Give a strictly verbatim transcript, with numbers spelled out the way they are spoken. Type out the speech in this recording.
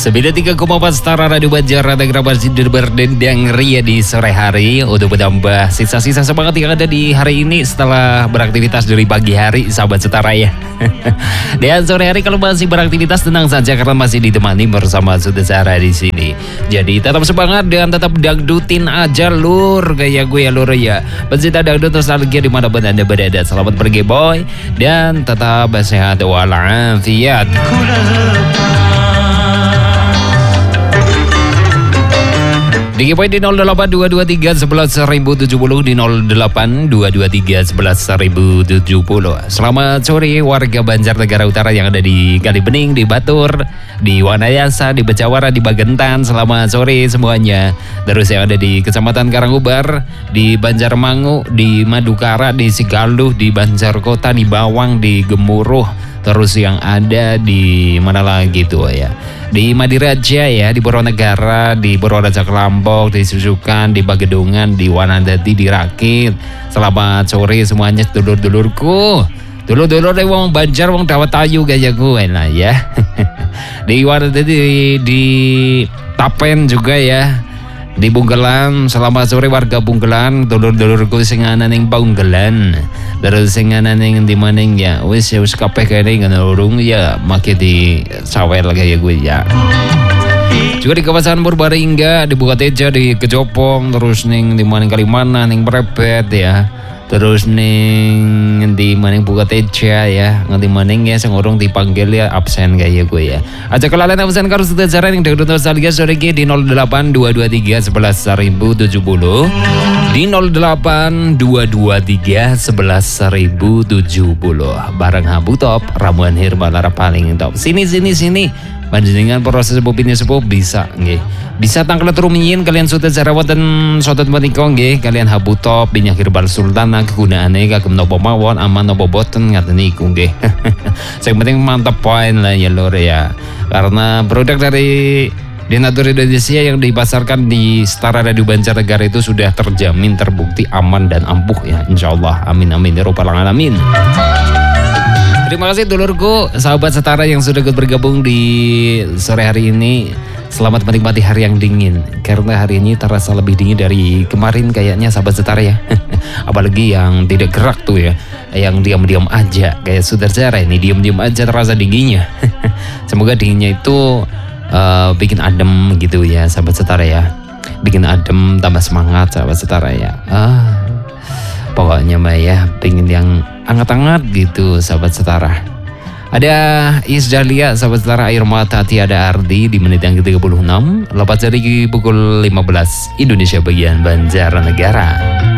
sembilan puluh tiga koma empat Setara Radio Banjar Negara Masjid berdendang ria di sore hari untuk menambah sisa-sisa semangat yang ada di hari ini setelah beraktivitas dari pagi hari, sahabat Setara ya. Dan sore hari kalau masih beraktivitas tenang saja karena masih ditemani bersama saudara di sini. Jadi tetap semangat dan tetap dangdutin aja lur, kayak gue ya lur ya. Pencinta dangdut nostalgia dimanapun anda berada, selamat pergi boy dan tetap sehat walafiat. Di poin di nol delapan dua dua tiga sebelas seribu tujuh puluh di nol delapan dua dua tiga sebelas seribu tujuh puluh. Selamat sore warga Banjarnegara Utara yang ada di Kalibening, di Batur, di Wanayasa, di Becawara, di Bagentan. Selamat sore semuanya. Terus yang ada di Kecamatan Karangubar, di Banjarmangu, di Madukara, di Sigaluh, di Banjarkota, di Bawang, di Gemuruh. Terus yang ada di mana lagi tuh ya, di Madiraja ya, di Boronegara, di Purworejo Kelampok, di Susukan, di Bagedungan, di Wanandati, di Rakit. Selamat sore semuanya dulur-dulurku, dulur-dulur dari wong Banjar, wong Dawat Ayu gaya gue lah ya. Di Wanandati, di, di Tapen juga ya, di Bunggelan. Selamat sore warga Bunggelan, dulur-dulurku sing ana ning Bunggelan. Terus sing ana ning ndi maning ya, wis ya wis kabeh kene ngono urung ya make di sawel kaya gue ya. Juga di kawasan Purbalingga, di Bukateja, di Kejopong, terus ning di maning Kalimana, ning Mrebet ya. Terus ning di maning Bukateja ya, nganti maning ya sing urung dipanggil ya absen kaya gue ya. Aja kelalen absen karo sedaya ning dangdut nostalgia sore iki di nol delapan dua dua tiga sebelas seribu tujuh puluh. Di nol delapan dua dua tiga sebelas seribu tujuh puluh. Bareng Habu Top, ramuan herbal lara paling top. Sini sini sini. Panjenengan proses sepupinya sepup bisa nggih. Bisa tangklet rumiyin kalian sudah cara wonten sotot menika nggih, kalian Habu Top minyak herbal sultana kegunaane kagem napa mawon, aman napa boten ngaten niku nggih. Sing penting mantep poin lah ya lur ya. Karena produk dari Denatur Indonesia yang dipasarkan di Setara Radio Banjarnegara itu sudah terjamin, terbukti aman dan ampuh ya, insya Allah. Amin amin ya rabbal alamin. Terima kasih dulurku, sahabat Setara yang sudah ikut bergabung di sore hari ini. Selamat menikmati hari yang dingin, karena hari ini terasa lebih dingin dari kemarin kayaknya sahabat Setara ya. Apalagi yang tidak gerak tuh ya, yang diam-diam aja kayak saudara ini diam-diam aja terasa dinginnya. Semoga dinginnya itu Uh, bikin adem gitu ya sahabat Setara ya, bikin adem, tambah semangat sahabat Setara ya. Ah, pokoknya mbak ya pengen yang hangat-hangat gitu sahabat Setara. Ada Isdalia sahabat Setara, air mata tiada arti di menit yang ke tiga puluh enam, lepas dari pukul lima belas Indonesia bagian Banjarnegara.